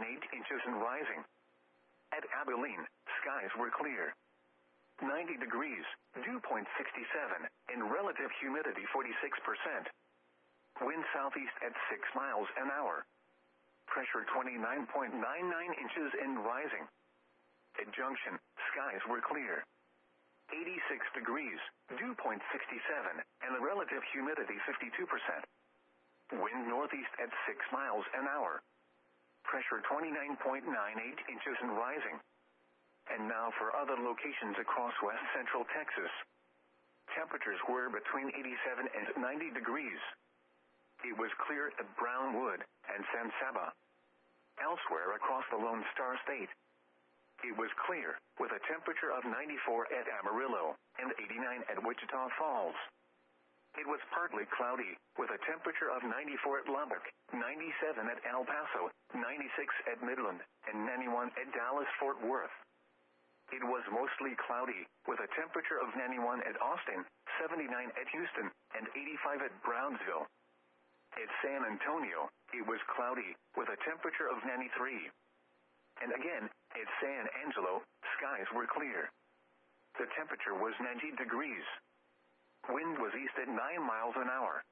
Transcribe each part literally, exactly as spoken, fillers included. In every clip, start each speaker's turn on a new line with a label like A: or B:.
A: eight inches and rising. At Abilene, skies were clear. ninety degrees, dew point sixty-seven, and relative humidity forty-six percent. Wind southeast at six miles an hour. Pressure twenty-nine point nine nine inches and rising. At Junction, skies were clear. eighty-six degrees, dew point sixty-seven, and the relative humidity fifty-two percent. Wind northeast at six miles an hour. Pressure twenty-nine point nine eight inches and rising. And now for other locations across west central Texas. Temperatures were between eighty-seven and ninety degrees. It was clear at Brownwood and San Saba. Elsewhere across the Lone Star State, it was clear, with a temperature of ninety-four at Amarillo and eighty-nine at Wichita Falls. It was partly cloudy, with a temperature of ninety-four at Lubbock, ninety-seven at El Paso, ninety-six at Midland, and ninety-one at Dallas-Fort Worth. It was mostly cloudy, with a temperature of ninety-one at Austin, seventy-nine at Houston, and eighty-five at Brownsville. At San Antonio, it was cloudy, with a temperature of ninety-three. And again, at San Angelo, skies were clear. The temperature was ninety degrees. Wind was east at nine miles an hour.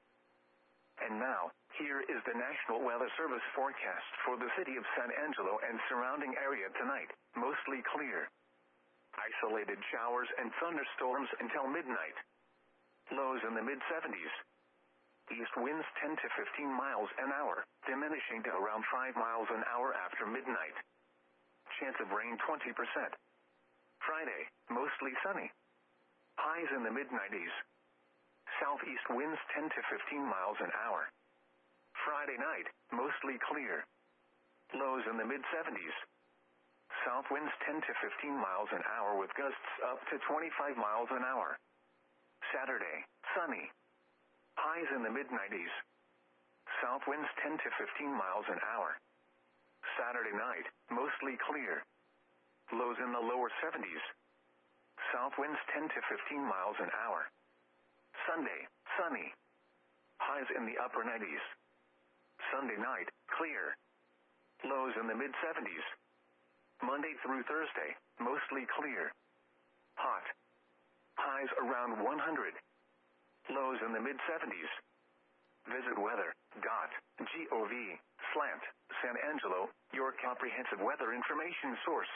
A: And now, here is the National Weather Service forecast for the city of San Angelo and surrounding area tonight, mostly clear. Isolated showers and thunderstorms until midnight. Lows in the mid seventies. East winds ten to fifteen miles an hour, diminishing to around five miles an hour after midnight. Chance of rain twenty percent. Friday, mostly sunny. Highs in the mid nineties. Southeast winds ten to fifteen miles an hour. Friday night, mostly clear. Lows in the mid seventies. South winds ten to fifteen miles an hour with gusts up to twenty-five miles an hour. Saturday, sunny. Highs in the mid nineties. South winds ten to fifteen miles an hour. Saturday night, mostly clear. Lows in the lower seventies. South winds ten to fifteen miles an hour. Sunday, sunny. Highs in the upper nineties. Sunday night, clear. Lows in the mid seventies. Monday through Thursday, mostly clear. Hot. Highs around one hundred. Lows in the mid seventies. Visit weather dot gov slant San Angelo, your comprehensive weather information source.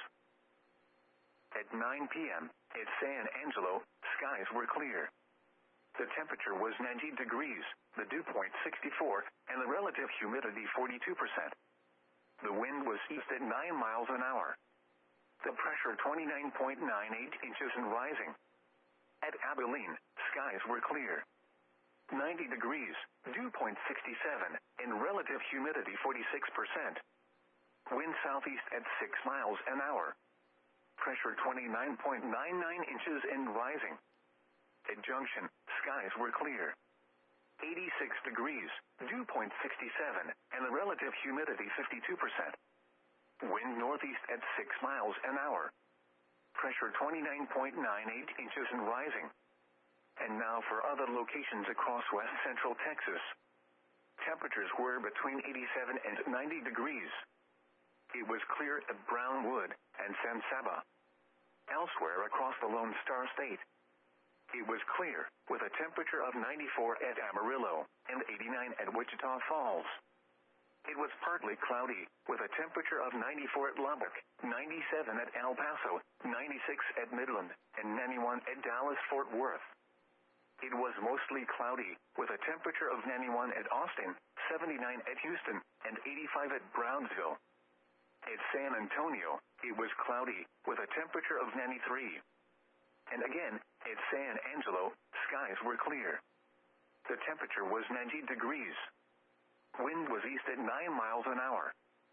A: At nine p.m., at San Angelo, skies were clear. The temperature was ninety degrees, the dew point sixty-four, and the relative humidity forty-two percent. The wind was east at nine miles an hour. The pressure twenty-nine point nine eight inches and rising. At Abilene, skies were clear. ninety degrees, dew point sixty-seven, and relative humidity forty-six percent. Wind southeast at six miles an hour. Pressure twenty-nine point nine nine inches and rising. At Junction, skies were clear. eighty-six degrees, dew point sixty-seven, and the relative humidity fifty-two percent. Wind northeast at six miles an hour. Pressure twenty-nine point nine eight inches and rising. And now for other locations across west central Texas. Temperatures were between eighty-seven and ninety degrees. It was clear at Brownwood and San Saba. Elsewhere across the Lone Star State, it was clear, with a temperature of ninety-four at Amarillo and eighty-nine at Wichita Falls. It was partly cloudy, with a temperature of ninety-four at Lubbock, ninety-seven at El Paso, ninety-six at Midland, and ninety-one at Dallas-Fort Worth. It was mostly cloudy, with a temperature of ninety-one at Austin, seventy-nine at Houston, and eighty-five at Brownsville. At San Antonio, it was cloudy, with a temperature of ninety-three. And again, at San Angelo, skies were clear. The temperature was ninety degrees. Wind was east at nine miles an hour.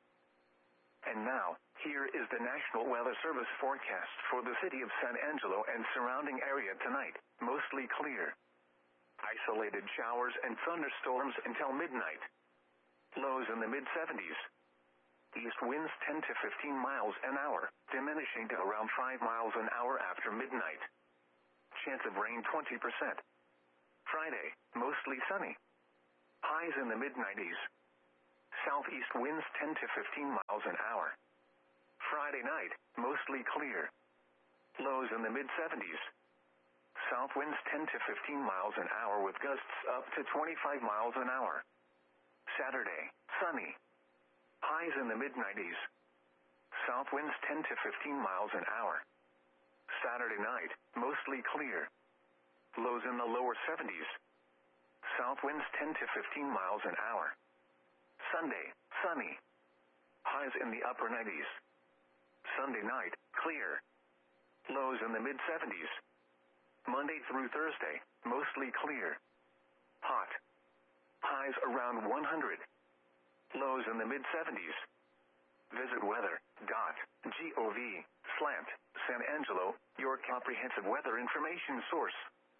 A: And now, here is the National Weather Service forecast for the city of San Angelo and surrounding area tonight, mostly clear. Isolated showers and thunderstorms until midnight. Lows in the mid seventies. East winds ten to fifteen miles an hour, diminishing to around five miles an hour after midnight. Chance of rain twenty percent. Friday, mostly sunny. Highs in the mid nineties. Southeast winds ten to fifteen miles an hour. Friday night, mostly clear. Lows in the mid seventies. South winds ten to fifteen miles an hour with gusts up to twenty-five miles an hour. Saturday, sunny. Highs in the mid nineties. South winds ten to fifteen miles an hour. Saturday night, mostly clear. Lows in the lower seventies. South winds ten to fifteen miles an hour. Sunday, sunny. Highs in the upper nineties. Sunday night, clear. Lows in the mid seventies. Monday through Thursday, mostly clear. Hot. Highs around one hundred. Lows in the mid seventies. Visit weather dot gov slant San Angelo, your comprehensive weather information source.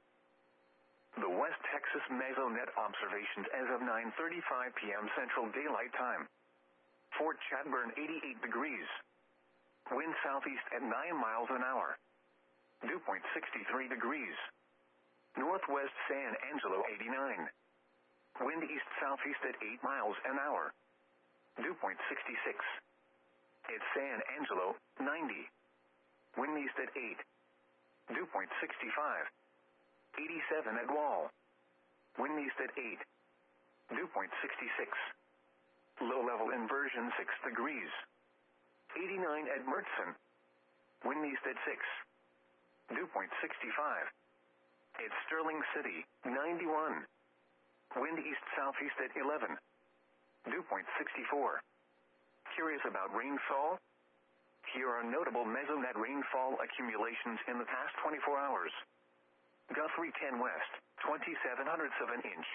A: The West Texas Mesonet observations as of nine thirty-five p.m. Central Daylight Time. Fort Chadbourne eighty-eight degrees. Wind southeast at nine miles an hour. Dew point sixty-three degrees. Northwest San Angelo eighty-nine. Wind east southeast at eight miles an hour. Dew point sixty-six. At San Angelo, ninety. Wind east at eight. Dew point sixty-five. eighty-seven at Wall. Wind east at eight. Dew point sixty-six. Low-level inversion six degrees. eighty-nine at Mertzen. Wind east at six. Dew point sixty-five. At Sterling City, ninety-one. Wind east-southeast at eleven. Dew point sixty-four. Curious about rainfall? Here are notable Mesonet rainfall accumulations in the past twenty-four hours. Guthrie ten west, twenty-seven hundredths of an inch.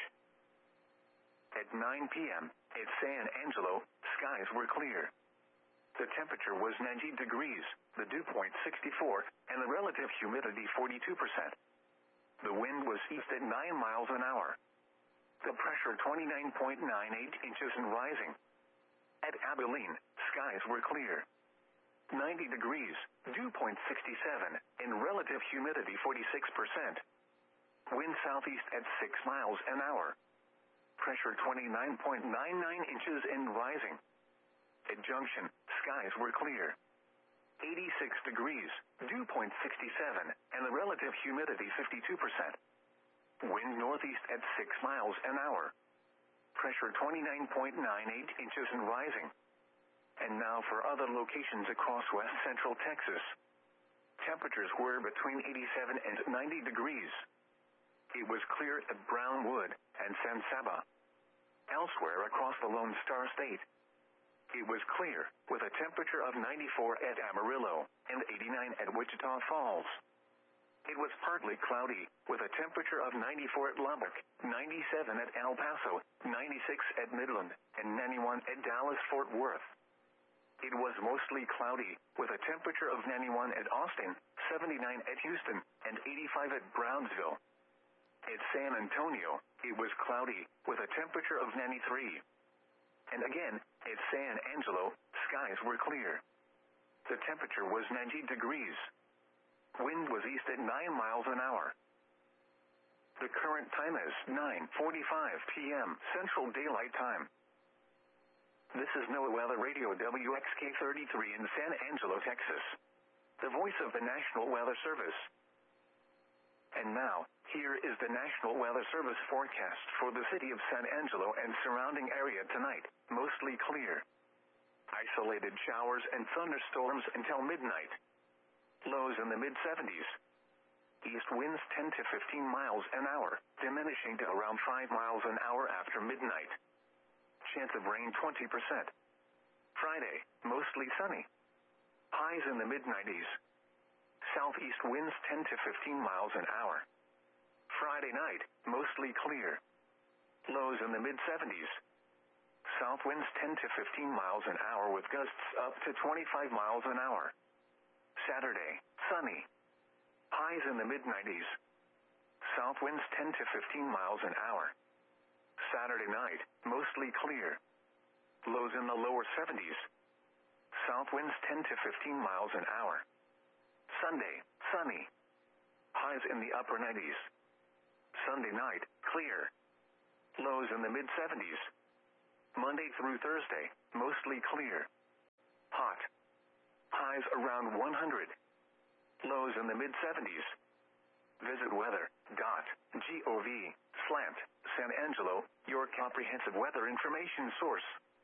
A: At nine p.m., at San Angelo, skies were clear. The temperature was ninety degrees, the dew point sixty-four, and the relative humidity forty-two percent. The wind was east at nine miles an hour. The pressure twenty-nine point nine eight inches and rising. At Abilene, skies were clear. ninety degrees, dew point sixty-seven, and relative humidity forty-six percent. Wind southeast at six miles an hour. Pressure twenty-nine point nine nine inches and rising. At Junction, skies were clear. eighty-six degrees, dew point sixty-seven, and the relative humidity fifty-two percent. Wind northeast at six miles an hour. Pressure twenty-nine point nine eight inches and rising. And now for other locations across west central Texas. Temperatures were between eighty-seven and ninety degrees. It was clear at Brownwood and San Saba. Elsewhere across the Lone Star State, it was clear, with a temperature of ninety-four at Amarillo and eighty-nine at Wichita Falls. It was partly cloudy, with a temperature of ninety-four at Lubbock, ninety-seven at El Paso, ninety-six at Midland, and ninety-one at Dallas-Fort Worth. It was mostly cloudy, with a temperature of ninety-one at Austin, seventy-nine at Houston, and eighty-five at Brownsville. At San Antonio, it was cloudy, with a temperature of ninety-three. And again, at San Angelo, skies were clear. The temperature was ninety degrees. Wind was east at nine miles an hour. The current time is nine forty-five p.m. Central Daylight Time. This is NOAA Weather Radio W X K thirty-three in San Angelo, Texas. The voice of the National Weather Service. And now, here is the National Weather Service forecast for the city of San Angelo and surrounding area tonight, mostly clear. Isolated showers and thunderstorms until midnight. Lows in the mid seventies. East winds ten to fifteen miles an hour, diminishing to around five miles an hour after midnight. Chance of rain twenty percent. Friday, mostly sunny. Highs in the mid nineties. Southeast winds ten to fifteen miles an hour. Friday night, mostly clear. Lows in the mid seventies. South winds ten to fifteen miles an hour with gusts up to twenty-five miles an hour. Saturday, sunny. Highs in the mid nineties. South winds ten to fifteen miles an hour. Saturday night, mostly clear. Lows in the lower seventies. South winds ten to fifteen miles an hour. Sunday, sunny. Highs in the upper nineties. Sunday night, clear. Lows in the mid seventies. Monday through Thursday, mostly clear. Hot. Highs around one hundred. Lows in the mid seventies. Visit weather.gov slant San Angelo, your comprehensive weather information source.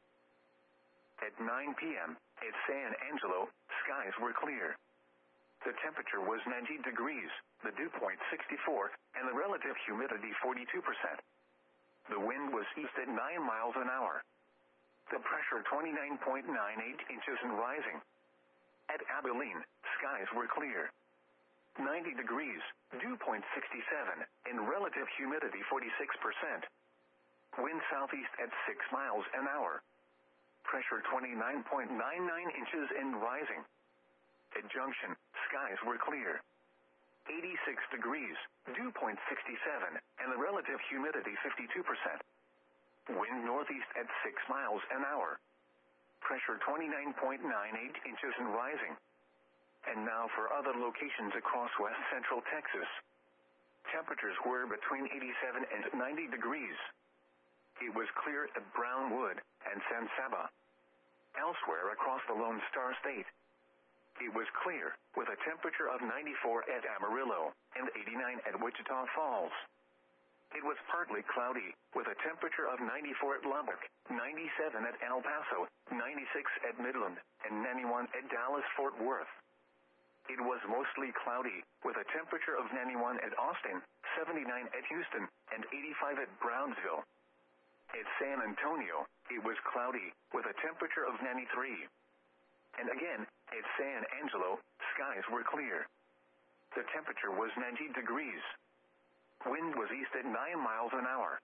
A: At nine p.m. at San Angelo, skies were clear. The temperature was ninety degrees, the dew point sixty-four, and the relative humidity forty-two percent. The wind was east at nine miles an hour. The pressure twenty-nine point nine eight inches and rising. At Abilene, skies were clear. ninety degrees, dew point sixty-seven, and relative humidity forty-six percent. Wind southeast at six miles an hour. Pressure twenty-nine point nine nine inches and rising. At Junction, skies were clear. eighty-six degrees, dew point sixty-seven, and the relative humidity fifty-two percent. Wind northeast at six miles an hour. Pressure twenty-nine point nine eight inches and rising. And now for other locations across west central Texas. Temperatures were between eighty-seven and ninety degrees. It was clear at Brownwood and San Saba. Elsewhere across the Lone Star State, it was clear, with a temperature of ninety-four at Amarillo and eighty-nine at Wichita Falls. It was partly cloudy, with a temperature of ninety-four at Lubbock, ninety-seven at El Paso, ninety-six at Midland, and ninety-one at Dallas-Fort Worth. It was mostly cloudy, with a temperature of ninety-one at Austin, seventy-nine at Houston, and eighty-five at Brownsville. At San Antonio, it was cloudy, with a temperature of ninety-three. And again, at San Angelo, skies were clear. The temperature was ninety degrees. Wind was east at nine miles an hour.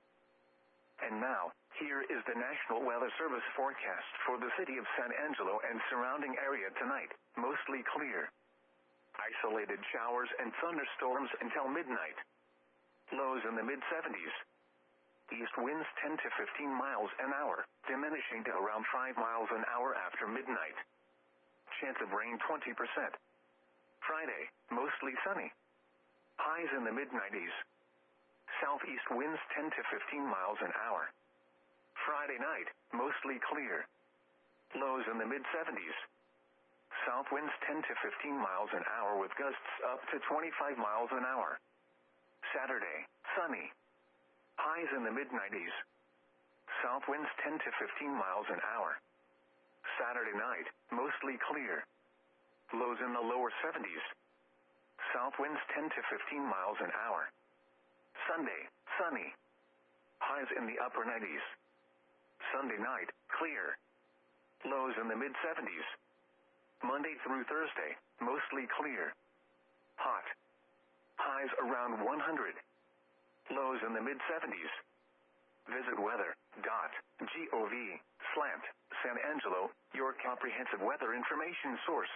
A: And now, here is the National Weather Service forecast for the city of San Angelo and surrounding area tonight, mostly clear. Isolated showers and thunderstorms until midnight. Lows in the mid seventies. East winds ten to fifteen miles an hour, diminishing to around five miles an hour after midnight. Chance of rain twenty percent. Friday, mostly sunny. Highs in the mid nineties. Southeast winds ten to fifteen miles an hour. Friday night, mostly clear. Lows in the mid seventies. South winds ten to fifteen miles an hour with gusts up to twenty-five miles an hour. Saturday, sunny. Highs in the mid nineties. South winds ten to fifteen miles an hour. Saturday night, mostly clear. Lows in the lower seventies. South winds ten to fifteen miles an hour. Sunday, sunny. Highs in the upper nineties. Sunday night, clear. Lows in the mid seventies. Monday through Thursday, mostly clear. Hot. Highs around one hundred. Lows in the mid seventies. Visit weather.gov slant San Angelo, your comprehensive weather information source.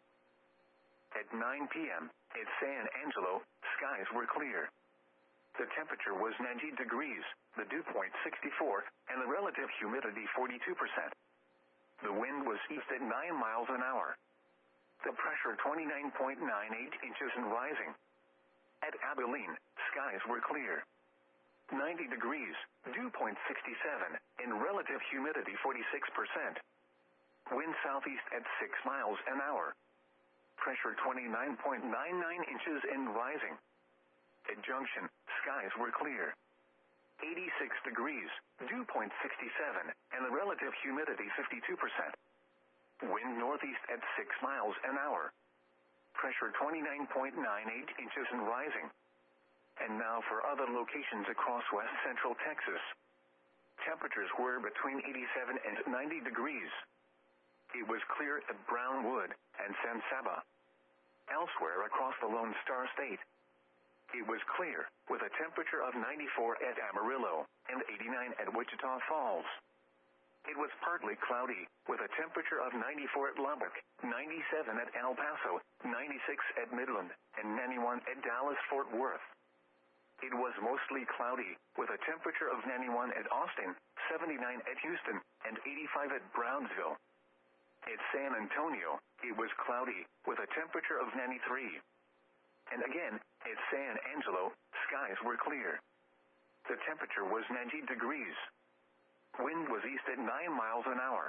A: At nine p.m. at San Angelo, skies were clear. The temperature was ninety degrees, the dew point sixty-four, and the relative humidity forty-two percent. The wind was east at nine miles an hour. The pressure twenty-nine point nine eight inches and rising. At Abilene, skies were clear. ninety degrees, dew point sixty-seven, and relative humidity forty-six percent. Wind southeast at six miles an hour. Pressure twenty-nine point nine nine inches and rising. At Junction, skies were clear. eighty-six degrees, dew point sixty-seven, and the relative humidity fifty-two percent. Wind northeast at six miles an hour. Pressure twenty-nine point nine eight inches and rising. And now for other locations across west central Texas. Temperatures were between eighty-seven and ninety degrees. It was clear at Brownwood and San Saba. Elsewhere across the Lone Star State, it was clear, with a temperature of ninety-four at Amarillo and eighty-nine at Wichita Falls. It was partly cloudy, with a temperature of ninety-four at Lubbock, ninety-seven at El Paso, ninety-six at Midland, and ninety-one at Dallas-Fort Worth. It was mostly cloudy, with a temperature of ninety-one at Austin, seventy-nine at Houston, and eighty-five at Brownsville. At San Antonio, it was cloudy, with a temperature of ninety-three. And again, at San Angelo, skies were clear. The temperature was ninety degrees. Wind was east at nine miles an hour.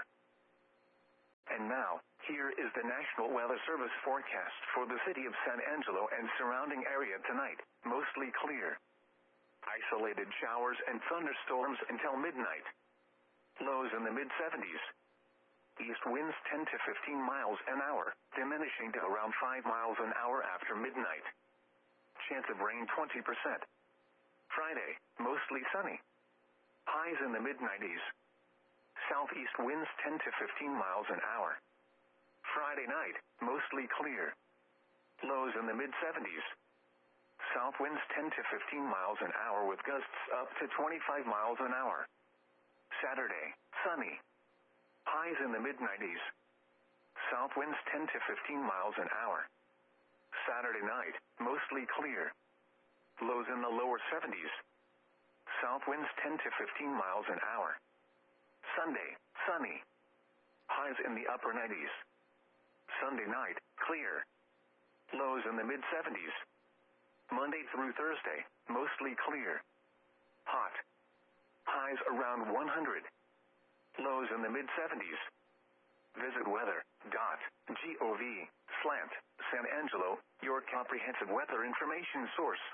A: And now, here is the National Weather Service forecast for the city of San Angelo and surrounding area tonight. Mostly clear. Isolated showers and thunderstorms until midnight. Lows in the mid seventies. East winds ten to fifteen miles an hour, diminishing to around five miles an hour after midnight. Chance of rain twenty percent. Friday, mostly sunny. Highs in the mid nineties. Southeast winds ten to fifteen miles an hour. Friday night, mostly clear. Lows in the mid seventies. South winds ten to fifteen miles an hour with gusts up to twenty-five miles an hour. Saturday, sunny. Highs in the mid nineties. South winds ten to fifteen miles an hour. Saturday night, mostly clear. Lows in the lower seventies. South winds ten to fifteen miles an hour. Sunday, sunny. Highs in the upper nineties. Sunday night, clear. Lows in the mid seventies. Monday through Thursday, mostly clear. Hot. Highs around one hundred. Lows in the mid seventies. Visit weather dot gov slant San Angelo, your comprehensive weather information source.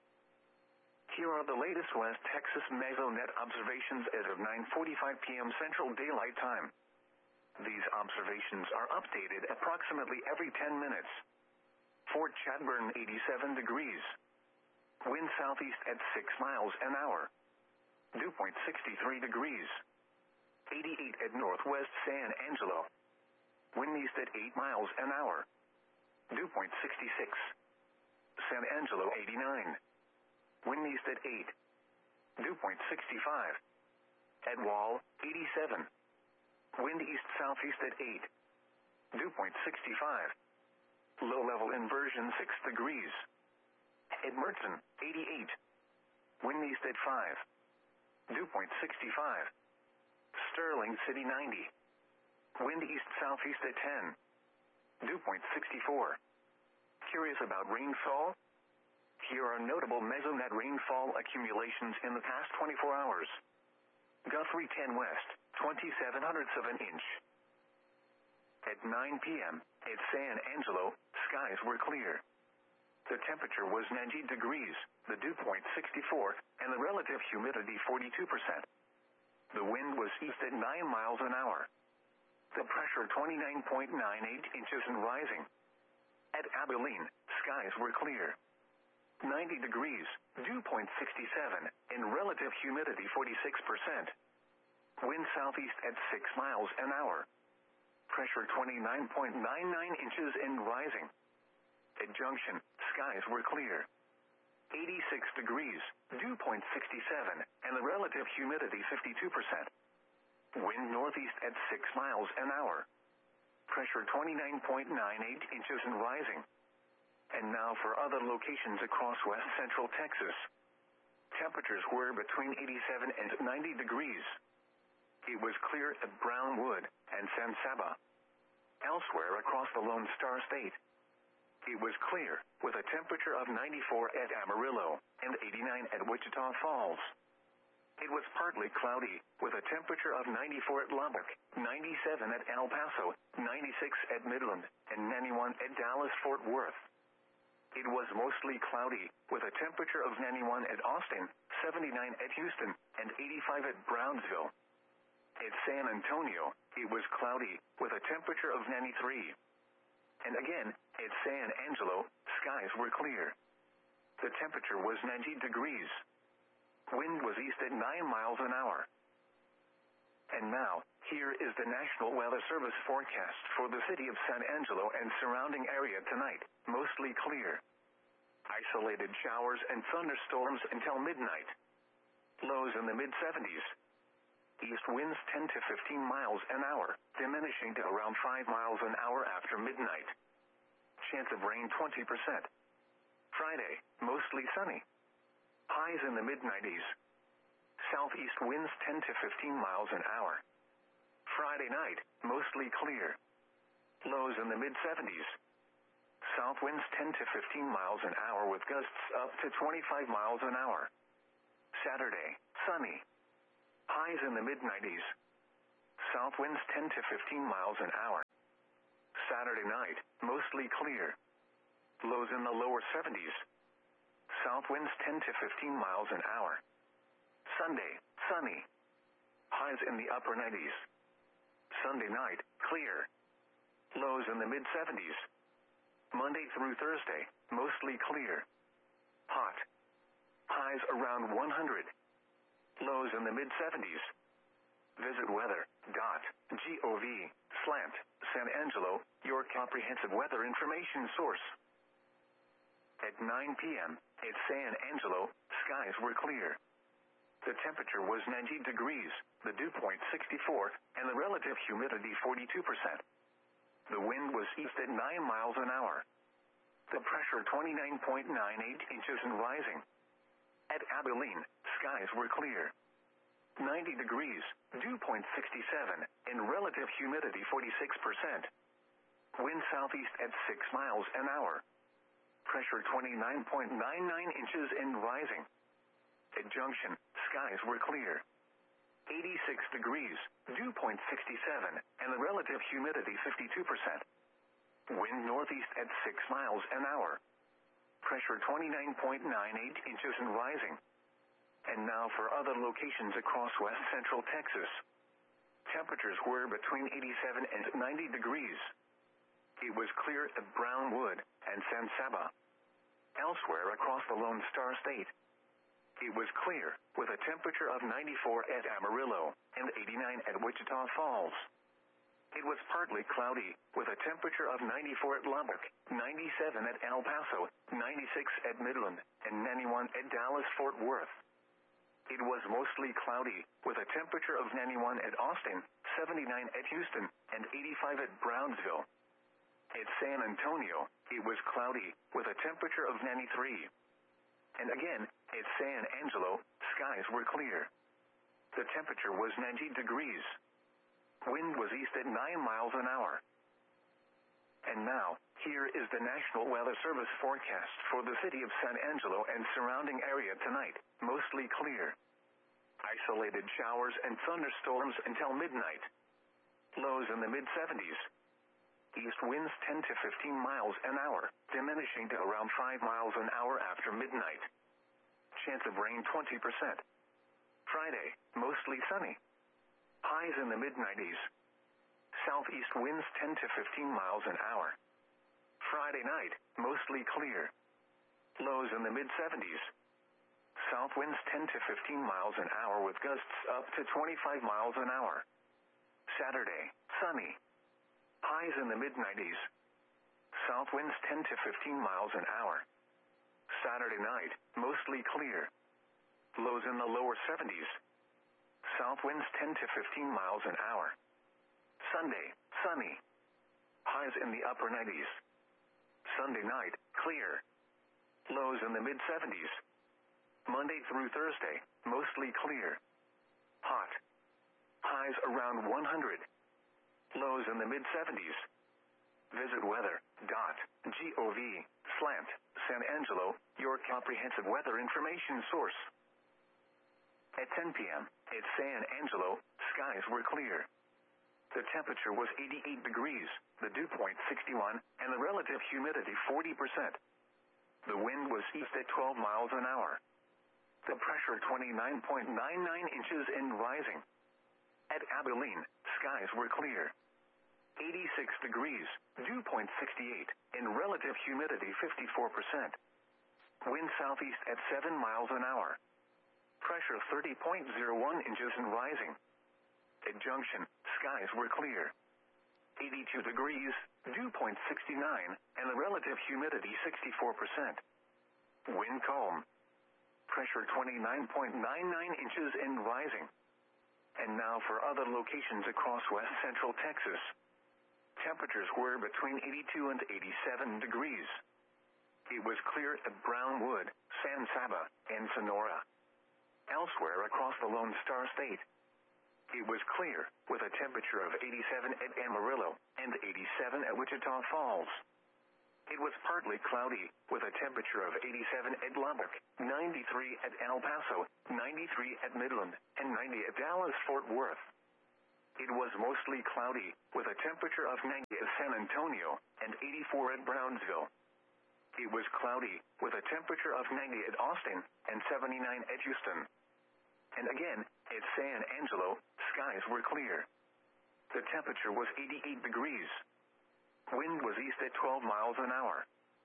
A: Here are the latest West Texas Mesonet observations as of nine forty-five p m Central Daylight Time. These observations are updated approximately every ten minutes. Fort Chadbourne eighty-seven degrees. Wind southeast at six miles an hour. Dew point sixty-three degrees. eighty-eight at Northwest San Angelo. Wind east at eight miles an hour. Dew point sixty-six. San Angelo eighty-nine. Wind east at eight. Dew point sixty-five. At Wall, eighty-seven. Wind east southeast at eight. Dew point sixty-five. Low level inversion six degrees. At Merton, eighty-eight. Wind east at five. Dew point sixty-five. Sterling City ninety. Wind east southeast at ten. Dew point sixty-four. Curious about rainfall? Here are notable Mesonet rainfall accumulations in the past twenty-four hours. Guthrie ten west, twenty-seven hundredths of an inch. At nine p m at San Angelo, skies were clear. The temperature was ninety degrees, the dew point sixty-four, and the relative humidity forty-two percent. The wind was east at nine miles an hour. The pressure twenty-nine point nine eight inches and rising. At Abilene, skies were clear. ninety degrees, dew point sixty-seven, and relative humidity forty-six percent. Wind southeast at six miles an hour. Pressure twenty-nine point nine nine inches and rising. At Junction, skies were clear. eighty-six degrees, dew point sixty-seven, and the relative humidity fifty-two percent. Wind northeast at six miles an hour. Pressure twenty-nine point nine eight inches and rising. And now for other locations across west central Texas. Temperatures were between eighty-seven and ninety degrees. It was clear at Brownwood and San Saba. Elsewhere across the Lone Star State, it was clear, with a temperature of ninety-four at Amarillo and eighty-nine at Wichita Falls. It was partly cloudy, with a temperature of ninety-four at Lubbock, ninety-seven at El Paso, ninety-six at Midland, and ninety-one at Dallas-Fort Worth. It was mostly cloudy, with a temperature of ninety-one at Austin, seventy-nine at Houston, and eighty-five at Brownsville. At San Antonio, it was cloudy, with a temperature of ninety-three. And again, at San Angelo, skies were clear. The temperature was ninety degrees. Wind was east at nine miles an hour. And now, here is the National Weather Service forecast for the city of San Angelo and surrounding area tonight, mostly clear. Isolated showers and thunderstorms until midnight. Lows in the mid seventies. East winds ten to fifteen miles an hour, diminishing to around five miles an hour after midnight. Chance of rain twenty percent. Friday, mostly sunny. Highs in the mid nineties. Southeast winds ten to fifteen miles an hour. Friday night, mostly clear. Lows in the mid seventies. South winds ten to fifteen miles an hour with gusts up to twenty-five miles an hour. Saturday, sunny. Highs in the mid nineties. South winds ten to fifteen miles an hour. Saturday night, mostly clear. Lows in the lower seventies. South winds ten to fifteen miles an hour. Sunday, sunny. Highs in the upper nineties. Sunday night, clear. Lows in the mid seventies. Monday through Thursday, mostly clear. Hot. Highs around one hundred. Lows in the mid seventies. Visit weather.gov slant San Angelo, your comprehensive weather information source. At nine p.m. at San Angelo, skies were clear. The temperature was ninety degrees, the dew point sixty-four, and the relative humidity forty-two percent. The wind was east at nine miles an hour. The pressure twenty-nine point nine eight inches and rising. At Abilene, skies were clear. ninety degrees, dew point sixty-seven, and relative humidity forty-six percent. Wind southeast at six miles an hour. Pressure twenty-nine point nine nine inches and rising. At Junction, skies were clear. eighty-six degrees, dew point sixty-seven, and the relative humidity fifty-two percent. Wind northeast at six miles an hour. Pressure twenty-nine point nine eight inches and rising. And now for other locations across west central Texas. Temperatures were between eighty-seven and ninety degrees. It was clear at Brownwood and San Saba. Elsewhere across the Lone Star State, it was clear, with a temperature of ninety-four at Amarillo and eighty-nine at Wichita Falls. It was partly cloudy, with a temperature of ninety-four at Lubbock, ninety-seven at El Paso, ninety-six at Midland, and ninety-one at Dallas-Fort Worth. It was mostly cloudy, with a temperature of ninety-one at Austin, seventy-nine at Houston, and eighty-five at Brownsville. At San Antonio, it was cloudy, with a temperature of ninety-three. And again, at San Angelo, skies were clear. The temperature was ninety degrees. Wind was east at nine miles an hour. And now, here is the National Weather Service forecast for the city of San Angelo and surrounding area tonight, mostly clear. Isolated showers and thunderstorms until midnight. Lows in the mid seventies. East winds ten to fifteen miles an hour, diminishing to around five miles an hour after midnight. Chance of rain twenty percent. Friday, mostly sunny. Highs in the mid nineties. Southeast winds ten to fifteen miles an hour. Friday night, mostly clear. Lows in the mid seventies. South winds ten to fifteen miles an hour with gusts up to twenty-five miles an hour. Saturday, sunny. Highs in the mid nineties. South winds ten to fifteen miles an hour. Saturday night, mostly clear. Lows in the lower seventies. South winds ten to fifteen miles an hour. Sunday, sunny. Highs in the upper nineties. Sunday night, clear. Lows in the mid seventies. Monday through Thursday, mostly clear. Hot. Highs around one hundred. Lows in the mid seventies. Visit weather.gov slant San Angelo, your comprehensive weather information source. At ten p.m. at San Angelo, skies were clear. The temperature was eighty-eight degrees, the dew point sixty-one, and the relative humidity forty percent. The wind was east at twelve miles an hour. The pressure twenty-nine point nine nine inches and rising. At Abilene, skies were clear. eighty-six degrees, dew point sixty-eight, and relative humidity fifty-four percent. Wind southeast at seven miles an hour. Pressure thirty point zero one inches and rising. At Junction, skies were clear. eighty-two degrees, dew point sixty-nine, and the relative humidity sixty-four percent. Wind calm. Pressure twenty-nine point nine nine inches and rising. And now for other locations across west central Texas. Temperatures were between eighty-two and eighty-seven degrees. It was clear at Brownwood, San Saba, and Sonora. Elsewhere across the Lone Star State, it was clear, with a temperature of eighty-seven at Amarillo and eighty-seven at Wichita Falls. It was partly cloudy, with a temperature of eighty-seven at Lubbock, ninety-three at El Paso, ninety-three at Midland, and ninety at Dallas-Fort Worth. It was mostly cloudy, with a temperature of ninety at San Antonio, and eighty-four at Brownsville. It was cloudy, with a temperature of ninety at Austin, and seventy-nine at Houston. And again, at San Angelo, skies were clear. The temperature was eighty-eight degrees. Wind was east at twelve miles an hour.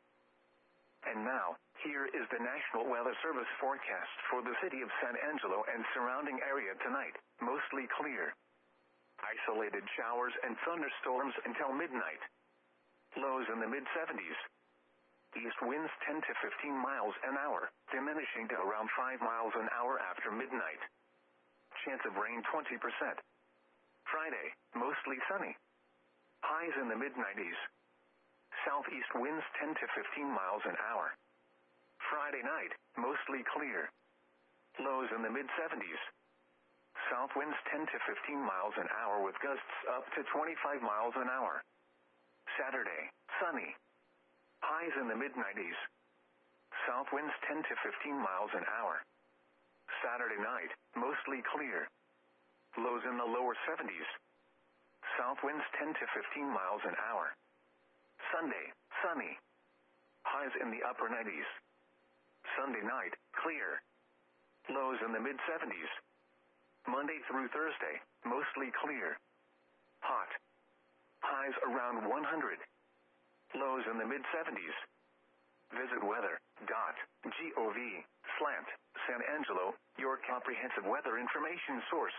A: And now, here is the National Weather Service forecast for the city of San Angelo and surrounding area tonight, mostly clear. Isolated showers and thunderstorms until midnight. Lows in the mid seventies. East winds ten to fifteen miles an hour, diminishing to around five miles an hour after midnight. Chance of rain twenty percent. Friday, mostly sunny. Highs in the mid nineties. Southeast winds ten to fifteen miles an hour. Friday night, mostly clear. Lows in the mid seventies. South winds ten to fifteen miles an hour with gusts up to twenty-five miles an hour. Saturday, sunny. Highs in the mid nineties. South winds ten to fifteen miles an hour. Saturday night, mostly clear. Lows in the lower seventies. South winds ten to fifteen miles an hour. Sunday, sunny. Highs in the upper nineties. Sunday night, clear. Lows in the mid seventies. Monday through Thursday, mostly clear. Hot. Highs around one hundred. Lows in the mid seventies. Visit weather dot gov slash San Angelo, your comprehensive weather information source.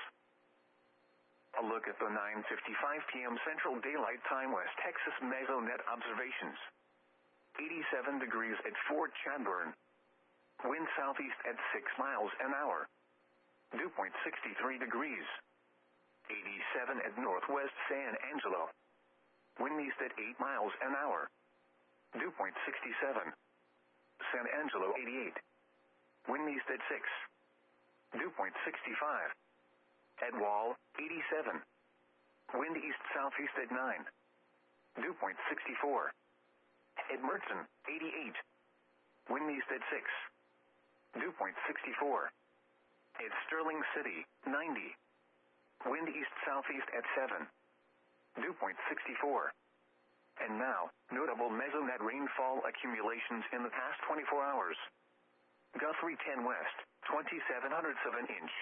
A: A look at the nine fifty-five p m Central Daylight Time West Texas Mesonet observations. eighty-seven degrees at Fort Chadbourne. Wind southeast at six miles an hour. Dew point sixty-three degrees. eighty-seven at Northwest San Angelo. Wind east at eight miles an hour. Dew point sixty-seven. San Angelo eighty-eight. Wind east at six. Dew point sixty-five. At Wall, eighty-seven. Wind east-southeast at nine. Dew point sixty-four. At Mertzen, eighty-eight. Wind east at six. Dew point sixty-four. At Sterling City, ninety. Wind east-southeast at seven. Dew point sixty-four. And now, notable mesonet rainfall accumulations in the past twenty-four hours. Guthrie ten West, twenty-seven hundredths of an inch.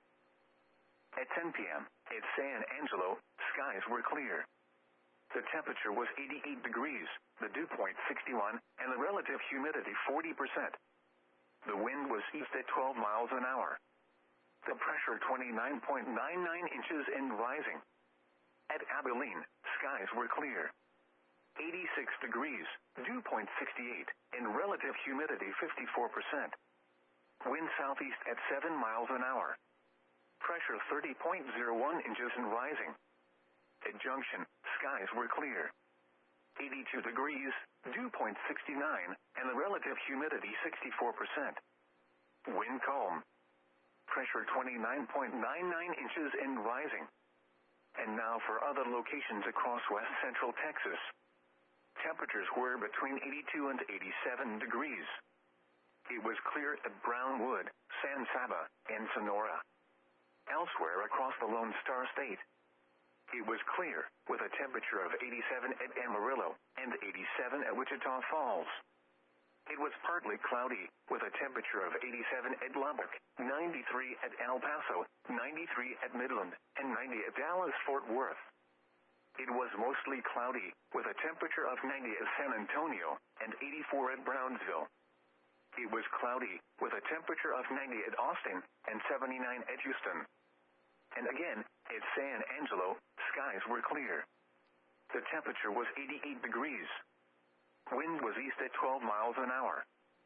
A: At ten p m, at San Angelo, skies were clear. The temperature was eighty-eight degrees, the dew point sixty-one, and the relative humidity forty percent. The wind was east at twelve miles an hour. The pressure twenty-nine point nine nine inches and rising. At Abilene, skies were clear. eighty-six degrees, dew point sixty-eight, and relative humidity fifty-four percent. Wind southeast at seven miles an hour. Pressure thirty point zero one inches and rising. At Junction, skies were clear. eighty-two degrees, dew point sixty-nine, and the relative humidity sixty-four percent. Wind calm. Pressure twenty-nine point nine nine inches and rising. And now for other locations across west central Texas. Temperatures were between eighty-two and eighty-seven degrees. It was clear at Brownwood, San Saba, and Sonora. Elsewhere across the Lone Star State, it was clear, with a temperature of eighty-seven at Amarillo and eighty-seven at Wichita Falls. It was partly cloudy, with a temperature of eighty-seven at Lubbock, ninety-three at El Paso, ninety-three at Midland, and ninety at Dallas-Fort Worth. It was mostly cloudy, with a temperature of ninety at San Antonio, and eighty-four at Brownsville. It was cloudy, with a temperature of ninety at Austin, and seventy-nine at Houston. And again, at San Angelo, skies were clear. The temperature was eighty-eight degrees. Wind was east at twelve miles an hour.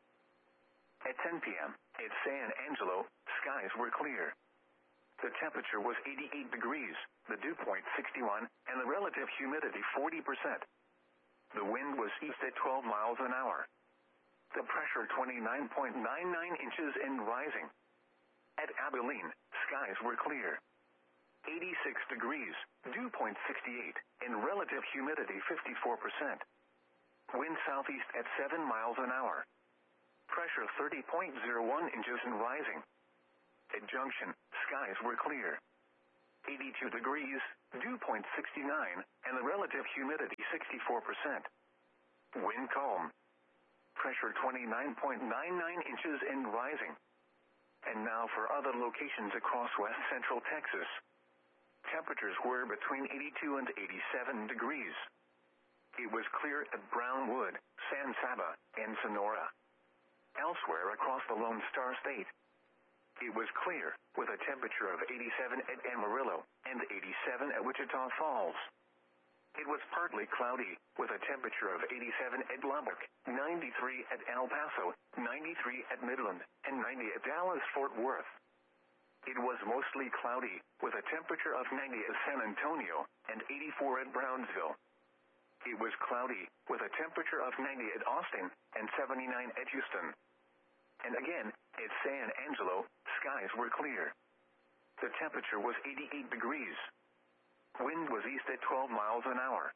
A: At ten p m, at San Angelo, skies were clear. The temperature was eighty-eight degrees, the dew point sixty-one, and the relative humidity forty percent. The wind was east at twelve miles an hour. The pressure twenty-nine point nine nine inches and rising. At Abilene, skies were clear. eighty-six degrees, dew point sixty-eight, and relative humidity fifty-four percent. Wind southeast at seven miles an hour. Pressure thirty point zero one inches and rising. At junction, skies were clear. eighty-two degrees, dew point sixty-nine, and the relative humidity sixty-four percent. Wind calm. Pressure twenty-nine point nine nine inches and rising. And now for other locations across west central Texas. Temperatures were between eighty-two and eighty-seven degrees. It was clear at Brownwood, San Saba, and Sonora. Elsewhere across the Lone Star State, it was clear, with a temperature of eighty-seven at Amarillo and eighty-seven at Wichita Falls. It was partly cloudy, with a temperature of eighty-seven at Lubbock, ninety-three at El Paso, ninety-three at Midland, and ninety at Dallas-Fort Worth. It was mostly cloudy, with a temperature of ninety at San Antonio and eighty-four at Brownsville. It was cloudy, with a temperature of ninety at Austin and seventy-nine at Houston. And again, at San Angelo, skies were clear. The temperature was eighty-eight degrees. Wind was east at twelve miles an hour.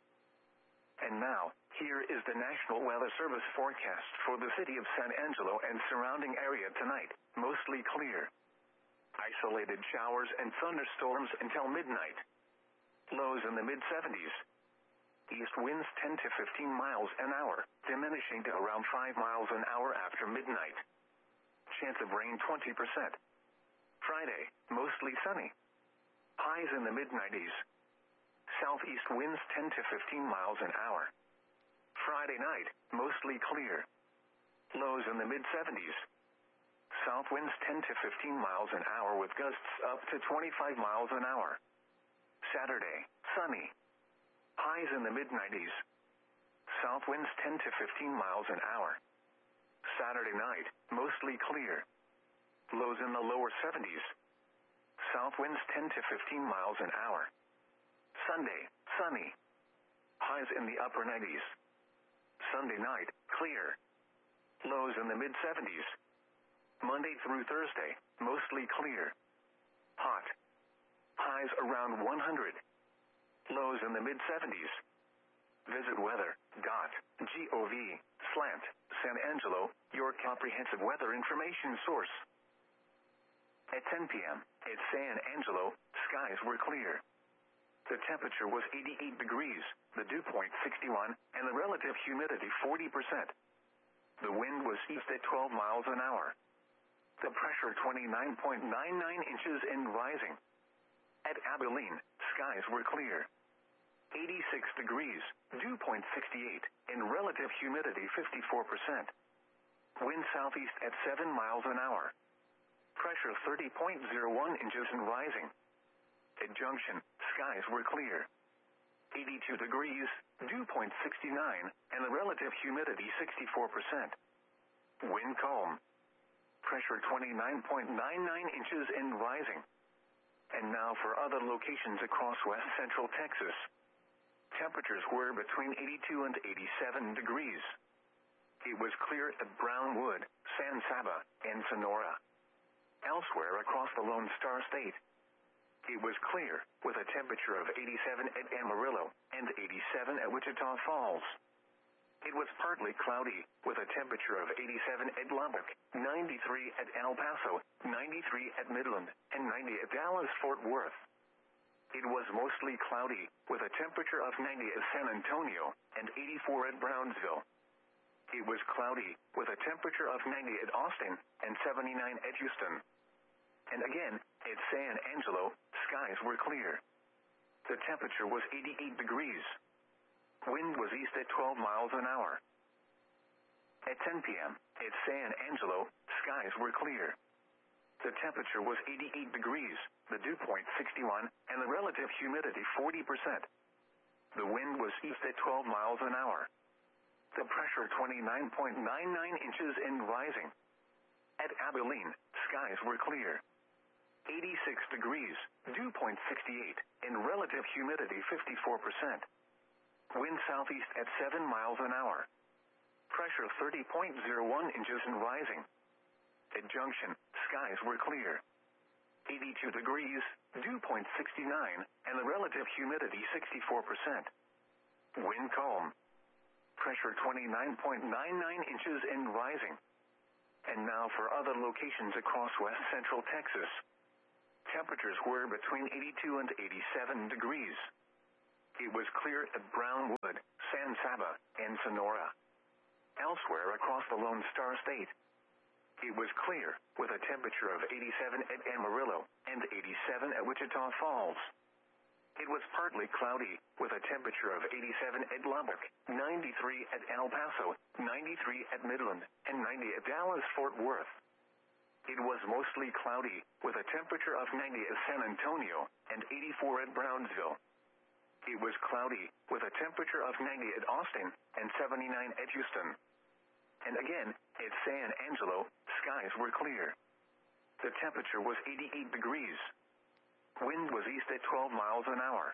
A: And now, here is the National Weather Service forecast for the city of San Angelo and surrounding area tonight. Mostly clear. Isolated showers and thunderstorms until midnight. Lows in the mid seventies. East winds ten to fifteen miles an hour, diminishing to around five miles an hour after midnight. Chance of rain twenty percent. Friday, mostly sunny. Highs in the mid nineties. Southeast winds ten to fifteen miles an hour. Friday night, mostly clear. Lows in the mid seventies. South winds ten to fifteen miles an hour with gusts up to twenty-five miles an hour. Saturday, sunny. Highs in the mid nineties. South winds ten to fifteen miles an hour. Saturday night, mostly clear. Lows in the lower seventies. South winds ten to fifteen miles an hour. Sunday, sunny. Highs in the upper nineties. Sunday night, clear. Lows in the mid seventies. Monday through Thursday, mostly clear. Hot. Highs around one hundred. Lows in the mid seventies. Visit weather dot gov slash San Angelo, your comprehensive weather information source. At ten p.m., at San Angelo, skies were clear. The temperature was eighty-eight degrees, the dew point sixty-one, and the relative humidity forty percent. The wind was east at twelve miles an hour. The pressure twenty-nine point nine nine inches and rising. At Abilene, skies were clear. eighty-six degrees, dew point sixty-eight, and relative humidity fifty-four percent. Wind southeast at seven miles an hour. Pressure thirty point zero one inches and rising. At Junction, skies were clear. eighty-two degrees, dew point sixty-nine, and the relative humidity sixty-four percent. Wind calm. Pressure twenty-nine point nine nine inches and rising. And now for other locations across west central Texas. Temperatures were between eighty-two and eighty-seven degrees. It was clear at Brownwood, San Saba, and Sonora. Elsewhere across the Lone Star State, it was clear, with a temperature of eighty-seven at Amarillo and eighty-seven at Wichita Falls. It was partly cloudy, with a temperature of eighty-seven at Lubbock, ninety-three at El Paso, ninety-three at Midland, and ninety at Dallas-Fort Worth. It was mostly cloudy, with a temperature of ninety at San Antonio and eighty-four at Brownsville. It was cloudy, with a temperature of ninety at Austin and seventy-nine at Houston. And again, at San Angelo, skies were clear. The temperature was eighty-eight degrees. Wind was east at twelve miles an hour. At ten p.m., at San Angelo, skies were clear. The temperature was eighty-eight degrees, the dew point sixty-one, and the relative humidity forty percent. The wind was east at twelve miles an hour. The pressure twenty-nine point nine nine inches and rising. At Abilene, skies were clear. eighty-six degrees, dew point sixty-eight, and relative humidity fifty-four percent. Wind southeast at seven miles an hour. Pressure thirty point zero one inches and rising. At Junction, skies were clear. eighty-two degrees, dew point sixty-nine, and the relative humidity sixty-four percent. Wind calm. Pressure twenty-nine point nine nine inches and rising. And now for other locations across west central Texas. Temperatures were between eighty-two and eighty-seven degrees. It was clear at Brownwood, San Saba, and Sonora. Elsewhere across the Lone Star State, it was clear, with a temperature of eighty-seven at Amarillo and eighty-seven at Wichita Falls. It was partly cloudy, with a temperature of eighty-seven at Lubbock, ninety-three at El Paso, ninety-three at Midland, and ninety at Dallas-Fort Worth. It was mostly cloudy, with a temperature of ninety at San Antonio and eighty-four at Brownsville. It was cloudy, with a temperature of ninety at Austin and seventy-nine at Houston. And again, at San Angelo, skies were clear. The temperature was eighty-eight degrees. Wind was east at twelve miles an hour.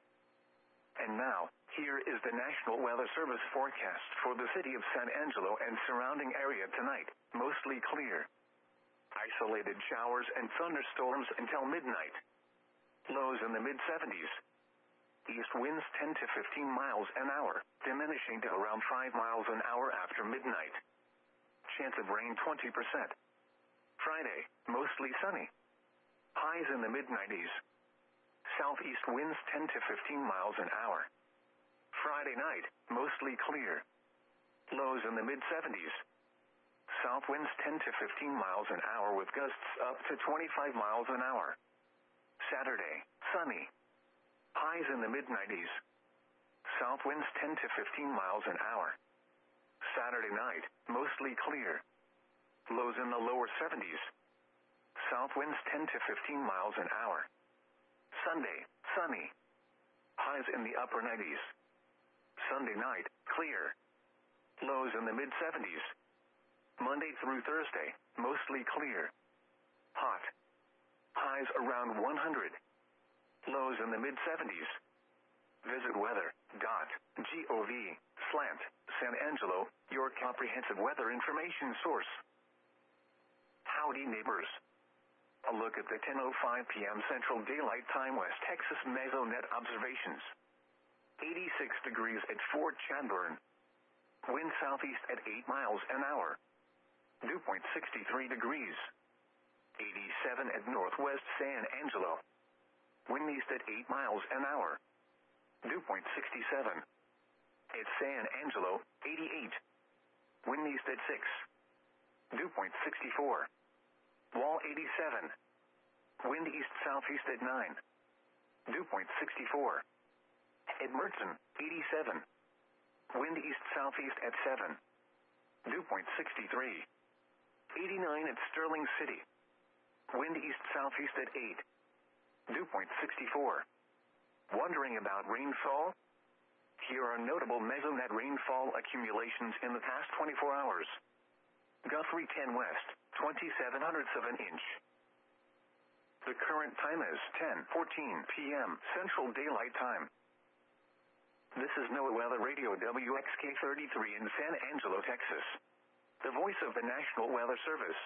A: And now, here is the National Weather Service forecast for the city of San Angelo and surrounding area tonight. Mostly clear. Isolated showers and thunderstorms until midnight. Lows in the mid seventies. East winds ten to fifteen miles an hour, diminishing to around five miles an hour after midnight. Chance of rain twenty percent. Friday, mostly sunny. Highs in the mid nineties. Southeast winds ten to fifteen miles an hour. Friday night, mostly clear. Lows in the mid seventies. South winds ten to fifteen miles an hour with gusts up to twenty-five miles an hour. Saturday, sunny. Highs in the mid nineties. South winds ten to fifteen miles an hour. Saturday night, mostly clear. Lows in the lower seventies. South winds ten to fifteen miles an hour. Sunday, sunny. Highs in the upper nineties. Sunday night, clear. Lows in the mid seventies. Monday through Thursday, mostly clear. Hot. Highs around one hundred. Lows in the mid seventies. Visit weather dot gov slash San Angelo, your comprehensive weather information source. Howdy neighbors. A look at the ten oh five p m Central Daylight Time West Texas Mesonet observations. eighty-six degrees at Fort Chadbourne. Wind southeast at eight miles an hour. Dew point sixty-three degrees. eighty-seven at Northwest San Angelo. Wind east at eight miles an hour. Dew point sixty-seven. At San Angelo, eighty-eight. Wind east at six. Dew point sixty-four. Wall eighty-seven. Wind east southeast at nine. Dew point sixty-four. At Mertzen, eighty-seven. Wind east southeast at seven. Dew point sixty-three. eighty-nine at Sterling City. Wind east southeast at eight. Dew point sixty-four. Wondering about rainfall? Here are notable mesonet rainfall accumulations in the past twenty-four hours. Guthrie ten West, twenty-seven hundredths of an inch. The current time is ten fourteen p m Central Daylight Time. This is NOAA Weather Radio W X K thirty-three in San Angelo, Texas. The voice of the National Weather Service.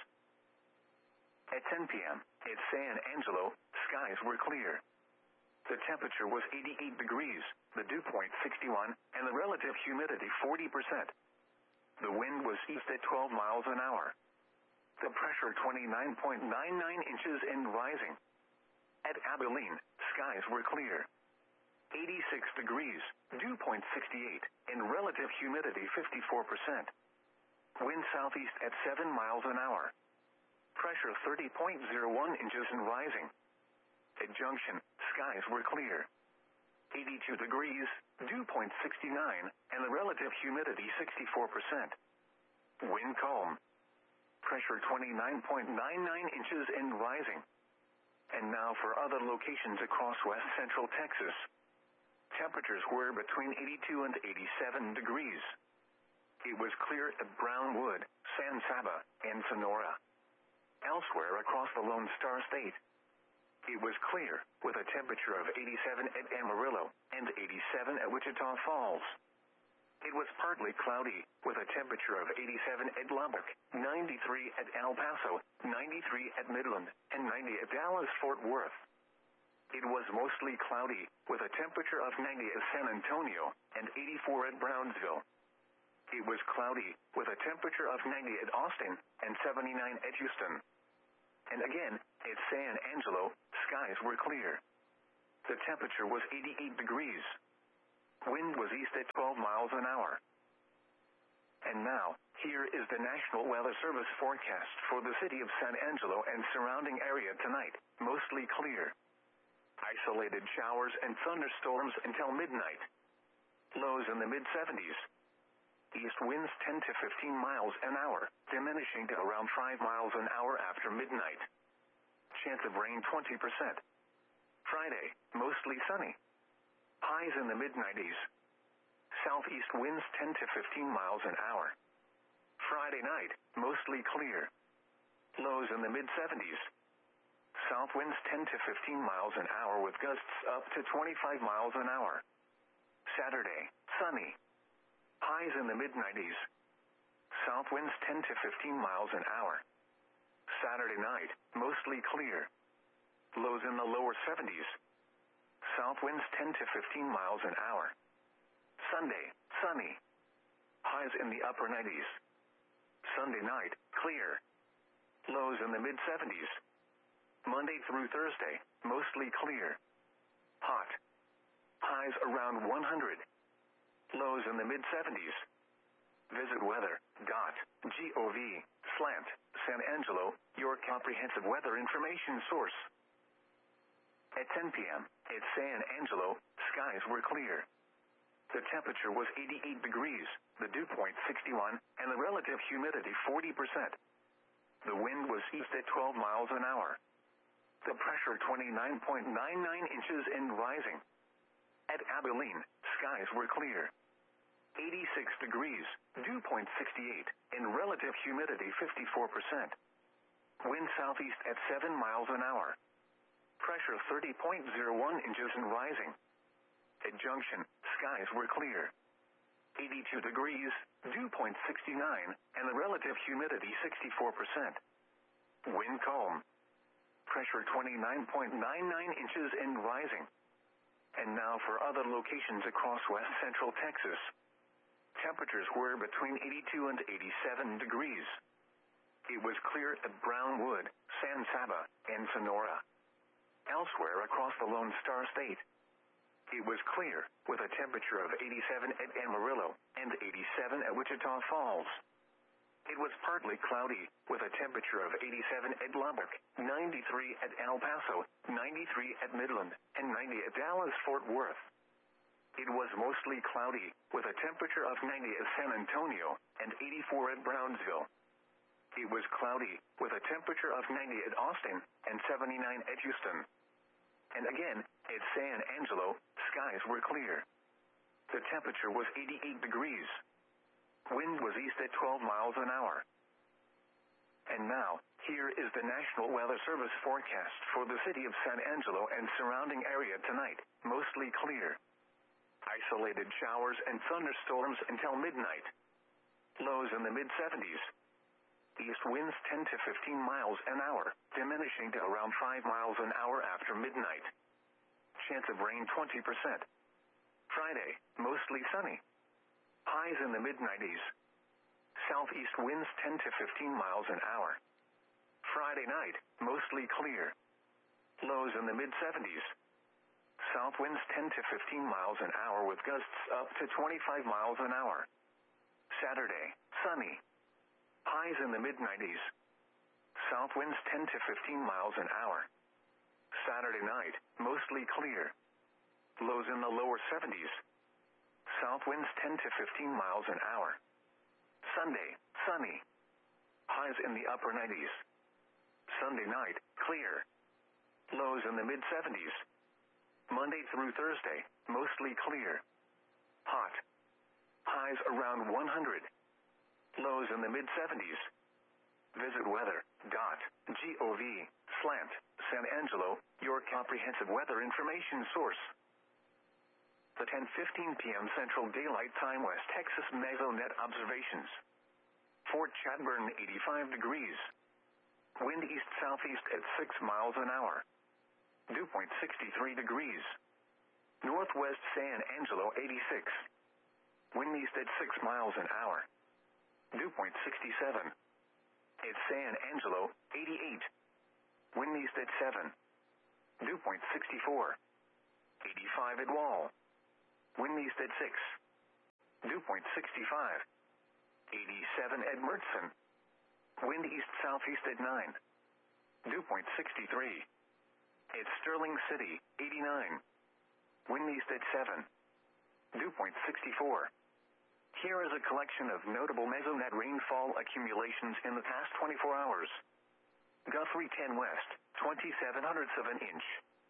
A: At ten p m at San Angelo, skies were clear. The temperature was eighty-eight degrees, the dew point sixty-one, and the relative humidity forty percent. The wind was east at twelve miles an hour. The pressure twenty-nine point nine nine inches and rising. At Abilene, skies were clear. eighty-six degrees, dew point sixty-eight, and relative humidity fifty-four percent. Wind southeast at seven miles an hour. Pressure thirty point zero one inches and rising. At Junction, skies were clear. eighty-two degrees, dew point sixty-nine, and the relative humidity sixty-four percent. Wind calm. Pressure twenty-nine point nine nine inches and rising. And now for other locations across west central Texas. Temperatures were between eighty-two and eighty-seven degrees. It was clear at Brownwood, San Saba, and Sonora. Elsewhere across the Lone Star State, it was clear, with a temperature of eighty-seven at Amarillo and eighty-seven at Wichita Falls. It was partly cloudy, with a temperature of eighty-seven at Lubbock, ninety-three at El Paso, ninety-three at Midland, and ninety at Dallas-Fort Worth. It was mostly cloudy, with a temperature of ninety at San Antonio and eighty-four at Brownsville. It was cloudy, with a temperature of ninety at Austin and seventy-nine at Houston. And again, at San Angelo, skies were clear. The temperature was eighty-eight degrees. Wind was east at twelve miles an hour. And now, here is the National Weather Service forecast for the city of San Angelo and surrounding area tonight. Mostly clear. Isolated showers and thunderstorms until midnight. Lows in the mid seventies. East winds ten to fifteen miles an hour, diminishing to around five miles an hour after midnight. Chance of rain twenty percent. Friday, mostly sunny. Highs in the mid nineties. Southeast winds ten to fifteen miles an hour. Friday night, mostly clear. Lows in the mid seventies. South winds ten to fifteen miles an hour with gusts up to twenty-five miles an hour. Saturday, sunny. Highs in the mid nineties. South winds ten to fifteen miles an hour. Saturday night, mostly clear. Lows in the lower seventies. South winds ten to fifteen miles an hour. Sunday, sunny. Highs in the upper nineties. Sunday night, clear. Lows in the mid seventies. Monday through Thursday, mostly clear. Hot. Highs around one hundred. Lows in the mid seventies. Visit weather dot gov slant San Angelo, your comprehensive weather information source. At ten p.m., at San Angelo, skies were clear. The temperature was eighty-eight degrees, the dew point sixty-one, and the relative humidity forty percent. The wind was east at twelve miles an hour. The pressure twenty-nine point nine nine inches and rising. At Abilene, skies were clear. eighty-six degrees, dew point sixty-eight, and relative humidity fifty-four percent. Wind southeast at seven miles an hour. Pressure thirty point zero one inches and rising. At Junction, skies were clear. eighty-two degrees, dew point sixty-nine, and the relative humidity sixty-four percent. Wind calm. Pressure twenty-nine point nine nine inches and rising. And now for other locations across west central Texas. Temperatures were between eighty-two and eighty-seven degrees. It was clear at Brownwood, San Saba, and Sonora. Elsewhere across the Lone Star State, it was clear, with a temperature of eighty-seven at Amarillo and eighty-seven at Wichita Falls. It was partly cloudy, with a temperature of eighty-seven at Lubbock, ninety-three at El Paso, ninety-three at Midland, and ninety at Dallas-Fort Worth. It was mostly cloudy, with a temperature of ninety at San Antonio and eighty-four at Brownsville. It was cloudy, with a temperature of ninety at Austin and seventy-nine at Houston. And again, at San Angelo, skies were clear. The temperature was eighty-eight degrees. Wind was east at twelve miles an hour. And now, here is the National Weather Service forecast for the city of San Angelo and surrounding area tonight. Mostly clear. Isolated showers and thunderstorms until midnight. Lows in the mid seventies. East winds ten to fifteen miles an hour, diminishing to around five miles an hour after midnight. Chance of rain twenty percent. Friday, mostly sunny. Highs in the mid nineties. Southeast winds ten to fifteen miles an hour. Friday night, mostly clear. Lows in the mid seventies. South winds ten to fifteen miles an hour with gusts up to twenty-five miles an hour. Saturday, sunny. Highs in the mid nineties. South winds ten to fifteen miles an hour. Saturday night, mostly clear. Lows in the lower seventies. South winds ten to fifteen miles an hour. Sunday, sunny. Highs in the upper nineties. Sunday night, clear. Lows in the mid seventies. Monday through Thursday, mostly clear. Hot. Highs around one hundred. Lows in the mid seventies. Visit weather dot gov slant San Angelo, your comprehensive weather information source. The ten fifteen p.m. Central Daylight Time West Texas Mesonet observations. Fort Chadbourne eighty-five degrees. Wind east-southeast at six miles an hour. Dew point sixty-three degrees. Northwest San Angelo eighty-six. Wind east at six miles an hour. Dew point sixty-seven. At San Angelo, eighty-eight. Wind east at seven. Dew point sixty-four. eighty-five at Wall. Wind east at six. Dew point sixty-five. eighty-seven at Mertzen. Wind east-southeast at nine. Dew point sixty-three. At Sterling City, eighty-nine. Wind east at seven. Dew point sixty-four. Here is a collection of notable mesonet rainfall accumulations in the past twenty-four hours. Guthrie ten West, twenty-seven hundredths of an inch.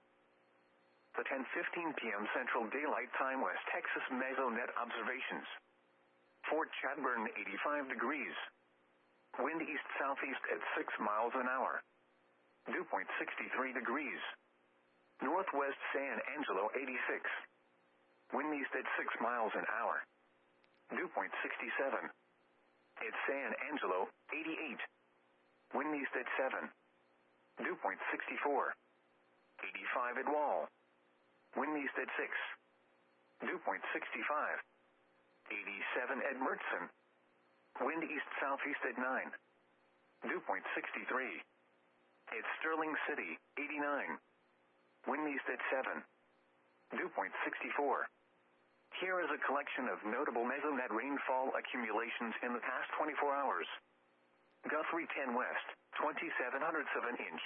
A: The ten fifteen p m Central Daylight Time West Texas mesonet observations. Fort Chadbourne, eighty-five degrees. Wind east-southeast at six miles an hour. Dew point sixty-three degrees. Northwest San Angelo, eighty-six. Wind east at six miles an hour. Dew point sixty-seven. At San Angelo, eighty-eight. Wind east at seven. Dew point sixty-four. eighty-five at Wall. Wind east at six. Dew point sixty-five. eighty-seven at Mertzen. Wind east-southeast at nine. Dew point sixty-three. At Sterling City, eighty-nine. Wind east at seven. Dew point sixty-four. Here is a collection of notable mesonet rainfall accumulations in the past twenty-four hours. Guthrie ten West, twenty-seven hundredths of an inch.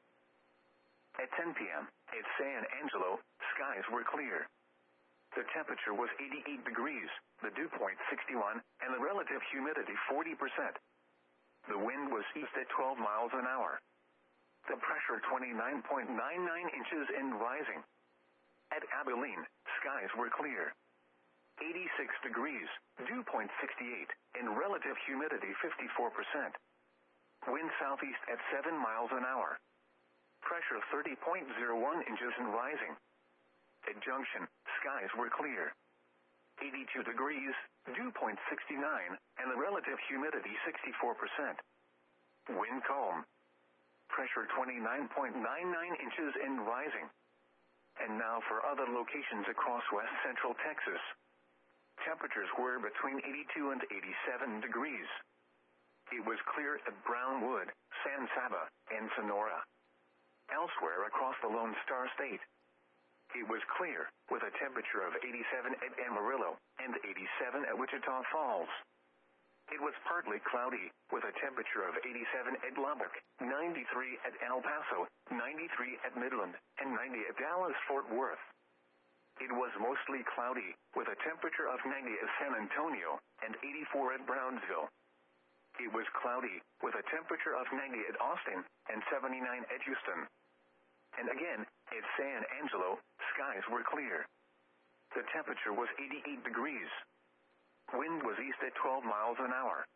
A: At ten p m, at San Angelo, skies were clear. The temperature was eighty-eight degrees, the dew point sixty-one, and the relative humidity forty percent. The wind was east at twelve miles an hour. The pressure twenty-nine point nine nine inches and rising. At Abilene, skies were clear. eighty-six degrees, dew point sixty-eight, and relative humidity fifty-four percent. Wind southeast at seven miles an hour. Pressure thirty point zero one inches and rising. At Junction, skies were clear. eighty-two degrees, dew point sixty-nine, and the relative humidity sixty-four percent. Wind calm. Pressure twenty-nine point nine nine inches and rising. And now for other locations across west central Texas. Temperatures were between eighty-two and eighty-seven degrees. It was clear at Brownwood, San Saba, and Sonora. Elsewhere across the Lone Star State, it was clear, with a temperature of eighty-seven at Amarillo and eighty-seven at Wichita Falls. It was partly cloudy, with a temperature of eighty-seven at Lubbock, ninety-three at El Paso, ninety-three at Midland, and ninety at Dallas-Fort Worth. It was mostly cloudy, with a temperature of ninety at San Antonio and eighty-four at Brownsville. It was cloudy, with a temperature of ninety at Austin and seventy-nine at Houston. And again, at San Angelo, skies were clear. The temperature was eighty-eight degrees. Wind was east at twelve miles an hour.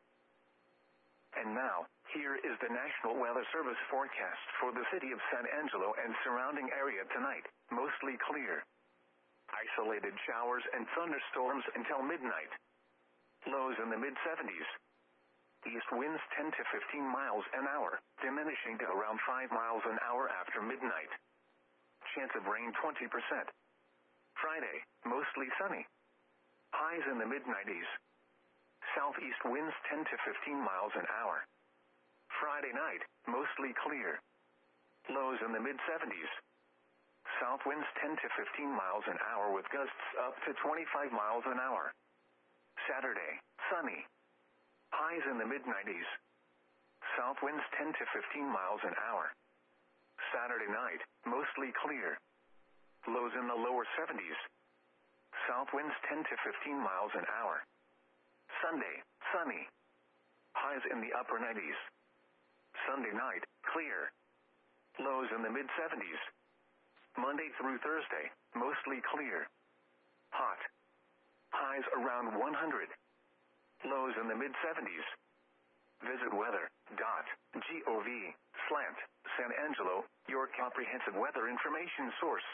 A: And now, here is the National Weather Service forecast for the city of San Angelo and surrounding area tonight, mostly clear. Isolated showers and thunderstorms until midnight. Lows in the mid seventies. East winds ten to fifteen miles an hour, diminishing to around five miles an hour after midnight. Chance of rain twenty percent. Friday, mostly sunny. Highs in the mid nineties. Southeast winds ten to fifteen miles an hour. Friday night, mostly clear. Lows in the mid seventies. South winds ten to fifteen miles an hour with gusts up to twenty-five miles an hour. Saturday, sunny. Highs in the mid nineties. South winds ten to fifteen miles an hour. Saturday night, mostly clear. Lows in the lower seventies. South winds ten to fifteen miles an hour. Sunday, sunny. Highs in the upper nineties. Sunday night, clear. Lows in the mid seventies. Monday through Thursday, mostly clear. Hot. Highs around one hundred. Lows in the mid seventies. Visit weather dot gov slant San Angelo, your comprehensive weather information source.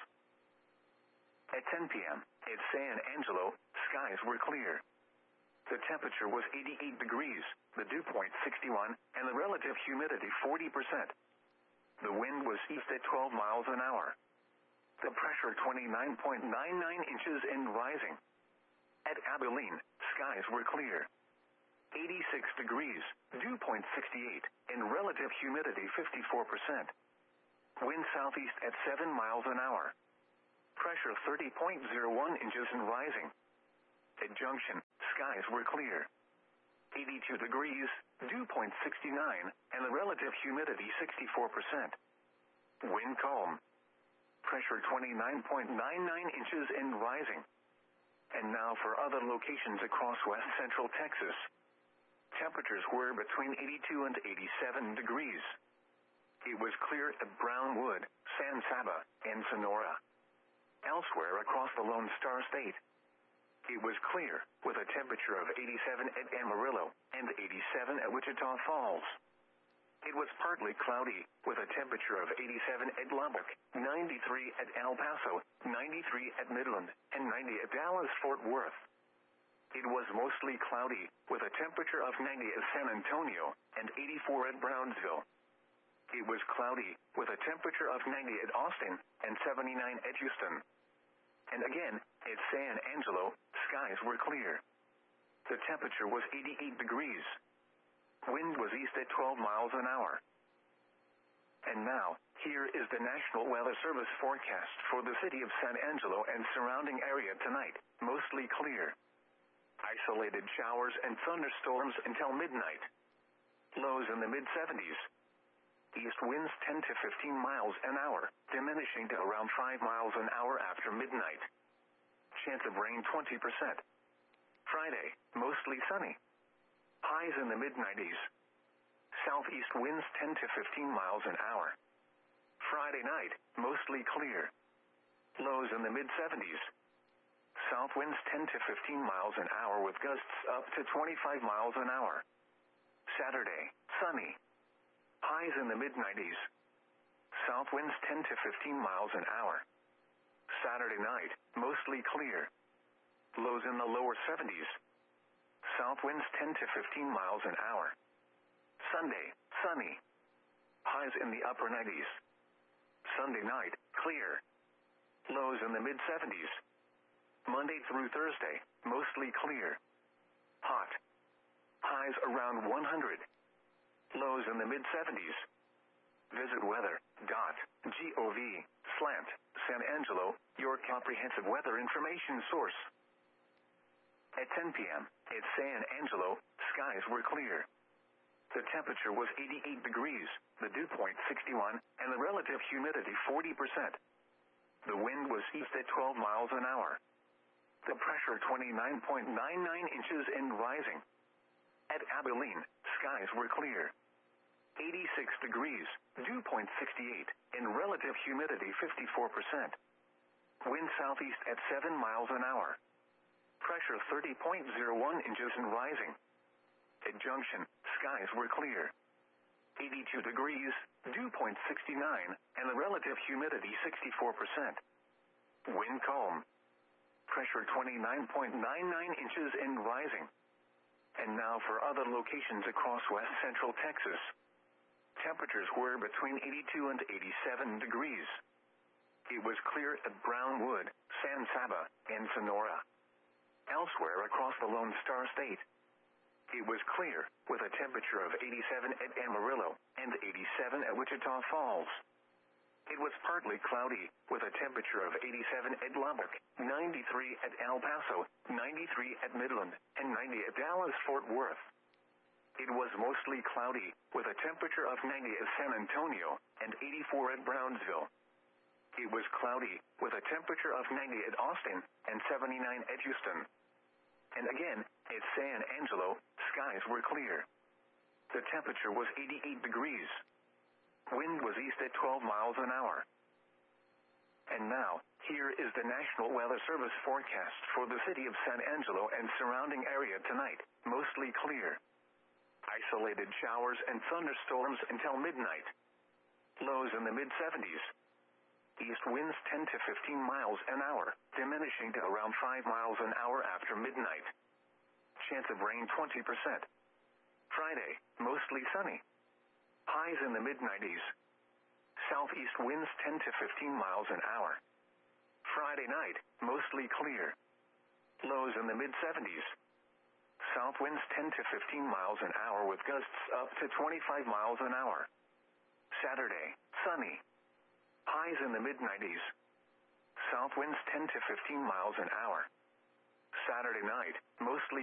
A: At ten p m, at San Angelo, skies were clear. The temperature was eighty-eight degrees, the dew point sixty-one, and the relative humidity forty percent. The wind was east at twelve miles an hour. The pressure twenty-nine point nine nine inches and rising. At Abilene, skies were clear. eighty-six degrees, dew point sixty-eight, and relative humidity fifty-four percent. Wind southeast at seven miles an hour. Pressure thirty point zero one inches and rising. At junction, skies were clear. eighty-two degrees, dew point sixty-nine, and the relative humidity sixty-four percent. Wind calm. Pressure twenty-nine point nine nine inches and rising. And now for other locations across west central Texas. Temperatures were between eighty-two and eighty-seven degrees. It was clear at Brownwood, San Saba, and Sonora. Elsewhere across the Lone Star State, it was clear, with a temperature of eighty-seven at Amarillo and eighty-seven at Wichita Falls. It was partly cloudy, with a temperature of eighty-seven at Lubbock, ninety-three at El Paso, ninety-three at Midland, and ninety at Dallas-Fort Worth. It was mostly cloudy, with a temperature of ninety at San Antonio and eighty-four at Brownsville. It was cloudy, with a temperature of ninety at Austin and seventy-nine at Houston. And again, at San Angelo, skies were clear. The temperature was eighty-eight degrees. Wind was east at twelve miles an hour. And now, here is the National Weather Service forecast for the city of San Angelo and surrounding area tonight, mostly clear. Isolated showers and thunderstorms until midnight. Lows in the mid seventies. East winds ten to fifteen miles an hour, diminishing to around five miles an hour after midnight. Chance of rain twenty percent. Friday, mostly sunny. Highs in the mid nineties. Southeast winds ten to fifteen miles an hour. Friday night, mostly clear. Lows in the mid seventies. South winds ten to fifteen miles an hour with gusts up to twenty-five miles an hour. Saturday, sunny. Highs in the mid nineties. South winds ten to fifteen miles an hour. Saturday night, mostly clear. Lows in the lower seventies. South winds ten to fifteen miles an hour. Sunday, sunny. Highs in the upper nineties. Sunday night, clear. Lows in the mid seventies. Monday through Thursday, mostly clear. Hot. Highs around one hundred. Lows in the mid seventies. Visit weather dot gov slant San Angelo, your comprehensive weather information source. At ten p.m., at San Angelo, skies were clear. The temperature was eighty-eight degrees, the dew point sixty-one, and the relative humidity forty percent. The wind was east at twelve miles an hour. The pressure twenty-nine point nine nine inches and rising. At Abilene, skies were clear. eighty-six degrees, dew point sixty-eight, and relative humidity fifty-four percent. Wind southeast at seven miles an hour. Pressure thirty point zero one inches and rising. At Junction, skies were clear. eighty-two degrees, dew point sixty-nine, and the relative humidity sixty-four percent. Wind calm. Pressure twenty-nine point nine nine inches and rising. And now for other locations across west central Texas. Temperatures were between eighty-two and eighty-seven degrees. It was clear at Brownwood, San Saba, and Sonora. Elsewhere across the Lone Star State, it was clear, with a temperature of eighty-seven at Amarillo and eighty-seven at Wichita Falls. It was partly cloudy, with a temperature of eighty-seven at Lubbock, ninety-three at El Paso, ninety-three at Midland, and ninety at Dallas-Fort Worth. It was mostly cloudy, with a temperature of ninety at San Antonio and eighty-four at Brownsville. It was cloudy, with a temperature of ninety at Austin and seventy-nine at Houston. And again, at San Angelo, skies were clear. The temperature was eighty-eight degrees. Wind was east at twelve miles an hour. And now, here is the National Weather Service forecast for the city of San Angelo and surrounding area tonight, mostly clear. Isolated showers and thunderstorms until midnight. Lows in the mid seventies. East winds ten to fifteen miles an hour, diminishing to around five miles an hour after midnight. Chance of rain twenty percent. Friday, mostly sunny. Highs in the mid nineties. Southeast winds ten to fifteen miles an hour. Friday night, mostly clear. Lows in the mid seventies. South winds ten to fifteen miles an hour with gusts up to twenty-five miles an hour. Saturday, sunny. Highs in the mid nineties. South winds ten to fifteen miles an hour. Saturday night, mostly